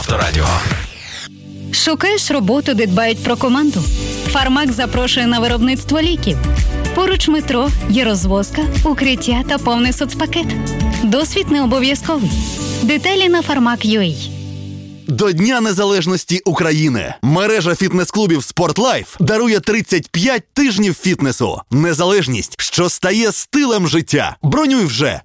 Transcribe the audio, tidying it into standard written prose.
Авторадіо. Шукаєш роботу, де дбають про команду? Фармак запрошує на виробництво ліків. Поруч метро є розвозка, укриття та повний соцпакет. Досвід не обов'язковий. Деталі на Farmak.ua. До Дня Незалежності України мережа фітнес-клубів «Спортлайф» дарує 35 тижнів фітнесу. Незалежність, що стає стилем життя. Бронюй вже